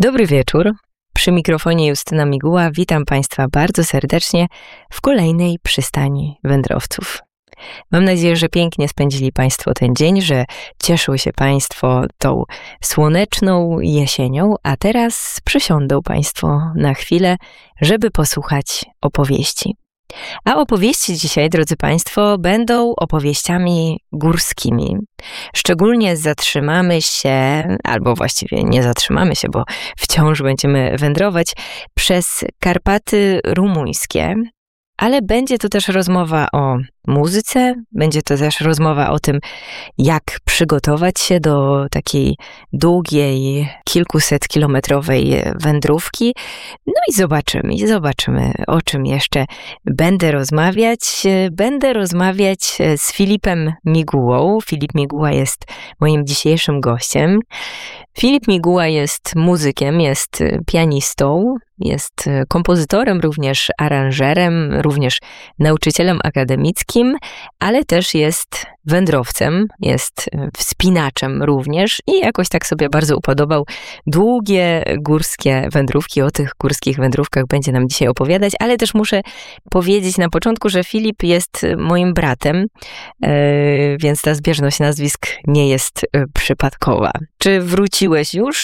Dobry wieczór. Przy mikrofonie Justyna Miguła. Witam Państwa bardzo serdecznie w kolejnej przystani wędrowców. Mam nadzieję, że pięknie spędzili Państwo ten dzień, że cieszą się Państwo tą słoneczną jesienią, a teraz przysiądą Państwo na chwilę, żeby posłuchać opowieści. A opowieści dzisiaj, drodzy Państwo, będą opowieściami górskimi. Szczególnie zatrzymamy się, albo właściwie nie zatrzymamy się, bo wciąż będziemy wędrować przez Karpaty rumuńskie, ale będzie to też rozmowa o muzyce, będzie to też rozmowa o tym, jak przygotować się do takiej długiej, kilkusetkilometrowej wędrówki. No i zobaczymy, o czym jeszcze będę rozmawiać. Będę rozmawiać z Filipem Migułą. Filip Miguła jest moim dzisiejszym gościem. Filip Miguła jest muzykiem, jest pianistą, jest kompozytorem, również aranżerem, również nauczycielem akademickim, ale też jest wędrowcem, jest wspinaczem również i jakoś tak sobie bardzo upodobał długie górskie wędrówki. O tych górskich wędrówkach będzie nam dzisiaj opowiadać, ale też muszę powiedzieć na początku, że Filip jest moim bratem, więc ta zbieżność nazwisk nie jest przypadkowa. Czy wróciłeś już